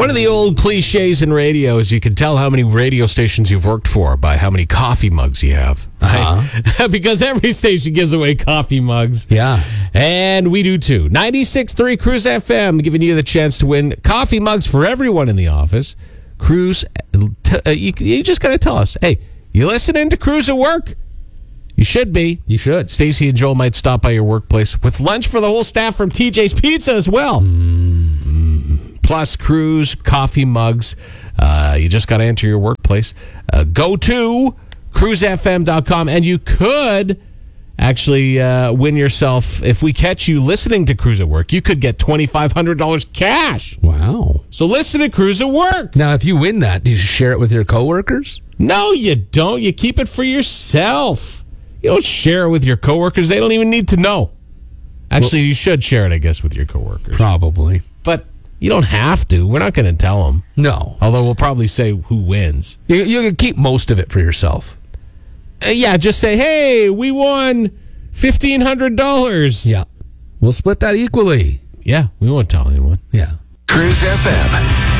One of the old cliches in radio is you can tell how many radio stations you've worked for by how many coffee mugs you have. Right? Because every station gives away coffee mugs. Yeah. And we do too. 96.3 Cruise FM giving you the chance to win coffee mugs for everyone in the office. Cruise, you just got to tell us, hey, you listening to Cruise at work? You should be. You should. Stacy and Joel might stop by your workplace with lunch for the whole staff from TJ's Pizza as well. Plus Cruise coffee mugs. You just got to enter your workplace. Go to cruisefm.com and you could actually win yourself, if we catch you listening to Cruise at Work, you could get $2,500 cash. Wow. So listen to Cruise at Work. Now, if you win that, do you share it with your coworkers? No, you don't. You keep it for yourself. You don't share it with your coworkers. They don't even need to know. Actually, you should share it, I guess, with your coworkers. Probably. But you don't have to. We're not going to tell them. No. Although we'll probably say who wins. You can keep most of it for yourself. Yeah, just say, hey, we won $1,500. Yeah. We'll split that equally. Yeah, we won't tell anyone. Yeah. Cruise FM.